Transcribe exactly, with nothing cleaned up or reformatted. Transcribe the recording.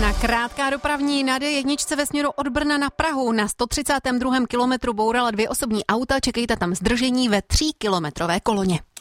Na krátká dopravní na D jedna ve směru od Brna na Prahu na sto třicátém druhém kilometru bourala dvě osobní auta, čekejte tam zdržení ve tříkilometrové koloně.